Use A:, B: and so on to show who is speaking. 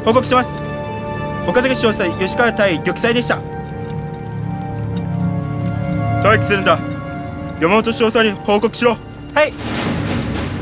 A: 報告します。岡崎少佐吉川対玉砕でした。待機するんだ。山本少佐に報告しろ。はい。